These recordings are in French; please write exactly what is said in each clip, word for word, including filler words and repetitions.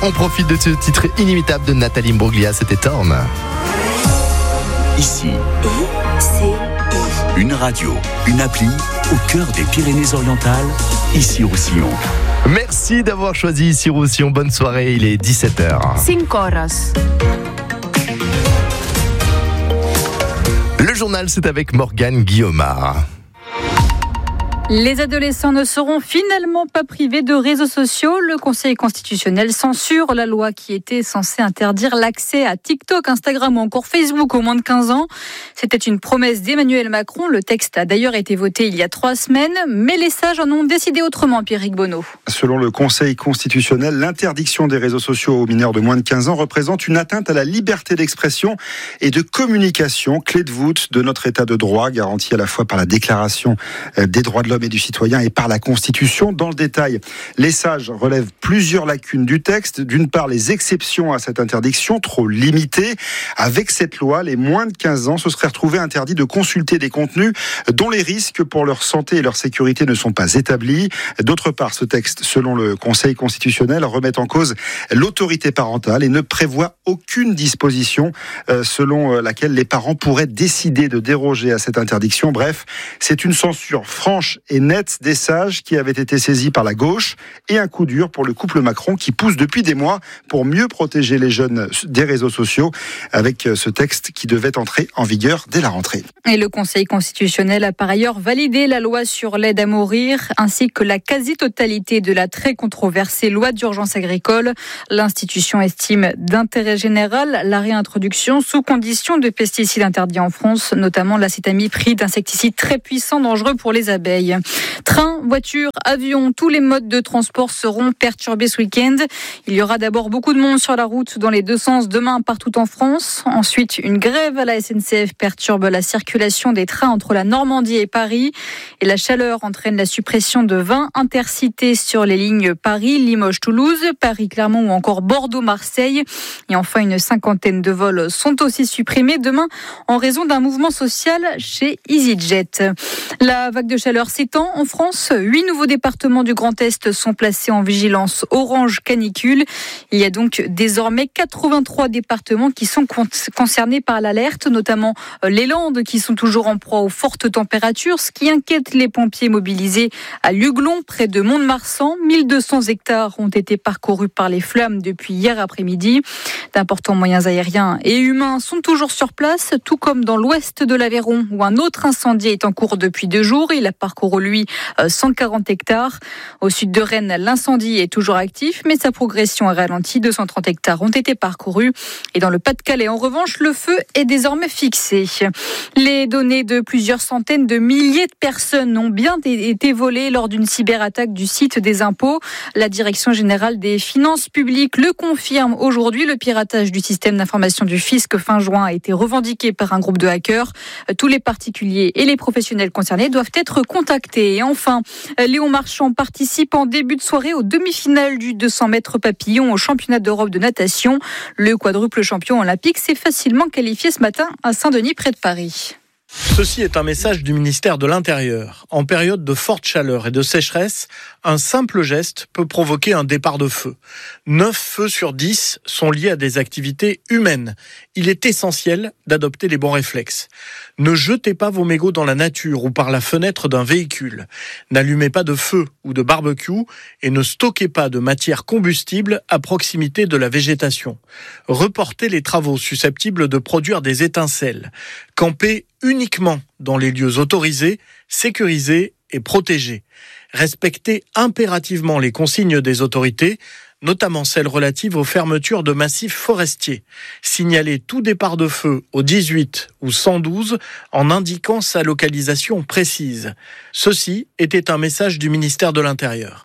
On profite de ce titre inimitable de Nathalie Imbruglia, c'était Torm. Ici, une radio, une appli au cœur des Pyrénées-Orientales, ici Roussillon. Merci d'avoir choisi ici Roussillon. Bonne soirée, il est dix-sept heures. Cinq horas. Le journal, c'est avec Morgane Guillaumard. Les adolescents ne seront finalement pas privés de réseaux sociaux. Le Conseil constitutionnel censure la loi qui était censée interdire l'accès à TikTok, Instagram ou encore Facebook aux moins de quinze ans. C'était une promesse d'Emmanuel Macron. Le texte a d'ailleurs été voté il y a trois semaines, mais les sages en ont décidé autrement, Pierrick Bonneau. Selon le Conseil constitutionnel, l'interdiction des réseaux sociaux aux mineurs de moins de quinze ans représente une atteinte à la liberté d'expression et de communication, clé de voûte de notre état de droit, garantie à la fois par la Déclaration des droits de l'homme et du citoyen et par la Constitution. Dans le détail, les sages relèvent plusieurs lacunes du texte. D'une part, les exceptions à cette interdiction, trop limitées. Avec cette loi, les moins de quinze ans se seraient retrouvés interdits de consulter des contenus dont les risques pour leur santé et leur sécurité ne sont pas établis. D'autre part, ce texte, selon le Conseil constitutionnel, remet en cause l'autorité parentale et ne prévoit aucune disposition selon laquelle les parents pourraient décider de déroger à cette interdiction. Bref, c'est une censure franche et nette des sages qui avaient été saisis par la gauche et un coup dur pour le couple Macron qui pousse depuis des mois pour mieux protéger les jeunes des réseaux sociaux avec ce texte qui devait entrer en vigueur dès la rentrée. Et le Conseil constitutionnel a par ailleurs validé la loi sur l'aide à mourir ainsi que la quasi-totalité de la très controversée loi d'urgence agricole. L'institution estime d'intérêt général la réintroduction sous condition de pesticides interdits en France, notamment l'acétamiprid, insecticide très puissant, dangereux pour les abeilles. Train, voiture, avion, tous les modes de transport seront perturbés ce week-end. Il y aura d'abord beaucoup de monde sur la route dans les deux sens demain partout en France. Ensuite, une grève à la S N C F perturbe la circulation des trains entre la Normandie et Paris. Et la chaleur entraîne la suppression de vingt intercités sur les lignes Paris, Limoges, Toulouse, Paris, Clermont ou encore Bordeaux, Marseille. Et enfin, une cinquantaine de vols sont aussi supprimés demain en raison d'un mouvement social chez EasyJet. La vague de chaleur s'étend en France. Huit nouveaux départements du Grand Est sont placés en vigilance orange canicule. Il y a donc désormais quatre-vingt-trois départements qui sont con- concernés par l'alerte, notamment les Landes qui sont toujours en proie aux fortes températures, ce qui inquiète les pompiers mobilisés à Luglon, près de Mont-de-Marsan. mille deux cents hectares ont été parcourus par les flammes depuis hier après-midi. D'importants moyens aériens et humains sont toujours sur place, tout comme dans l'ouest de l'Aveyron, où un autre incendie est en cours depuis deux jours. Il a parcouru, lui, cent quarante hectares. Au sud de Rennes, l'incendie est toujours actif, mais sa progression est ralentie. deux cent trente hectares ont été parcourus. Et dans le Pas-de-Calais, en revanche, le feu est désormais fixé. Les données de plusieurs centaines de milliers de personnes ont bien été volées lors d'une cyberattaque du site des impôts. La Direction générale des finances publiques le confirme aujourd'hui. Le piratage du système d'information du fisc fin juin a été revendiqué par un groupe de hackers. Tous les particuliers et les professionnels concernés doivent être contactés. Et enfin, Léon Marchand participe en début de soirée aux demi-finales du deux cents mètres papillon au championnat d'Europe de natation. Le quadruple champion olympique s'est facilement qualifié ce matin à Saint-Denis, près de Paris. Ceci est un message du ministère de l'Intérieur. En période de forte chaleur et de sécheresse, un simple geste peut provoquer un départ de feu. neuf feux sur dix sont liés à des activités humaines. Il est essentiel d'adopter les bons réflexes. Ne jetez pas vos mégots dans la nature ou par la fenêtre d'un véhicule. N'allumez pas de feu ou de barbecue et ne stockez pas de matière combustible à proximité de la végétation. Reportez les travaux susceptibles de produire des étincelles. Campez uniquement dans les lieux autorisés, sécurisés et protégés. Respectez impérativement les consignes des autorités, notamment celles relatives aux fermetures de massifs forestiers. Signalez tout départ de feu au dix-huit ou cent douze en indiquant sa localisation précise. Ceci était un message du ministère de l'Intérieur.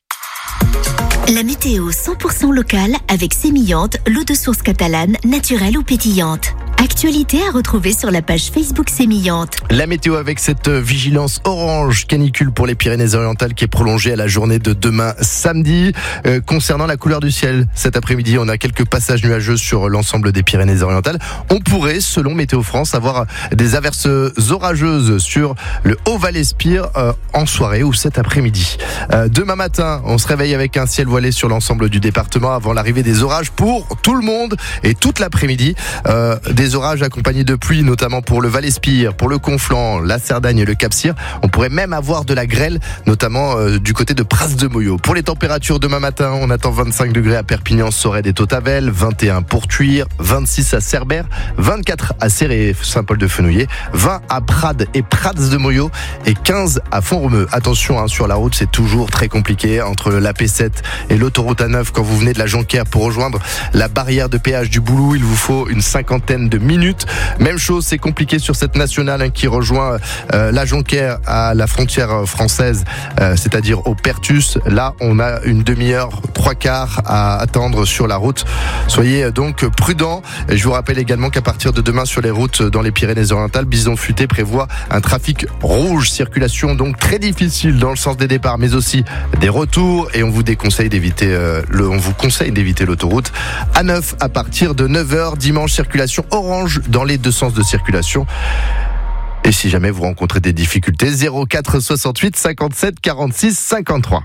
La météo cent pour cent locale avec Sémillante, l'eau de source catalane, naturelle ou pétillante. Actualité à retrouver sur la page Facebook Sémillante. La météo avec cette vigilance orange canicule pour les Pyrénées-Orientales qui est prolongée à la journée de demain samedi. Euh, concernant la couleur du ciel, cet après-midi, on a quelques passages nuageux sur l'ensemble des Pyrénées-Orientales. On pourrait, selon Météo France, avoir des averses orageuses sur le Haut-Val-Espire euh, en soirée ou cet après-midi. Euh, demain matin, on se réveille avec un ciel voilé sur l'ensemble du département avant l'arrivée des orages pour tout le monde et toute l'après-midi. Euh, des orages accompagnés de pluie, notamment pour le Val-Espire, pour le Conflent, la Cerdagne et le Cap-Cyr. On pourrait même avoir de la grêle, notamment euh, du côté de Pras-de-Moyau. Pour les températures demain matin, on attend vingt-cinq degrés à Perpignan, Sorède et Tautavel, vingt et un pour Tuire, vingt-six à Cerbère, vingt-quatre à Céré et Saint-Paul-de-Fenouillet, vingt à Prades et Prats-de-Moyau et quinze à Font-Romeu. Attention, hein, sur la route, c'est toujours très compliqué entre l'A P sept et l'autoroute A neuf. Quand vous venez de la Jonquière pour rejoindre la barrière de péage du Boulou, il vous faut une cinquantaine de minutes. Même chose, c'est compliqué sur cette nationale hein, qui rejoint euh, la Jonquière à la frontière française, euh, c'est-à-dire au Pertus. Là, on a une demi-heure, trois quarts à attendre sur la route. Soyez donc prudents. Et je vous rappelle également qu'à partir de demain sur les routes dans les Pyrénées-Orientales, Bison Futé prévoit un trafic rouge, circulation donc très difficile dans le sens des départs, mais aussi des retours. Et on vous déconseille d'éviter euh, le, on vous conseille d'éviter l'autoroute A neuf à partir de neuf heures dimanche. Circulation orange dans les deux sens de circulation. Et si jamais vous rencontrez des difficultés, zéro quatre soixante-huit cinquante-sept quarante-six cinquante-trois.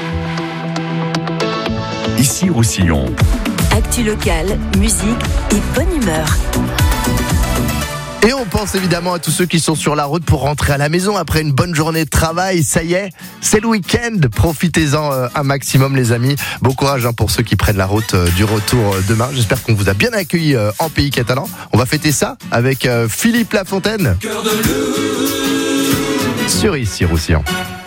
Ici Roussillon. Actu locale, musique et bonne humeur. Et on pense évidemment à tous ceux qui sont sur la route pour rentrer à la maison après une bonne journée de travail. Ça y est, c'est le week-end. Profitez-en euh, un maximum, les amis. Bon courage hein, pour ceux qui prennent la route euh, du retour euh, demain. J'espère qu'on vous a bien accueilli euh, en pays catalan. On va fêter ça avec euh, Philippe Lafontaine sur Ici Roussillon.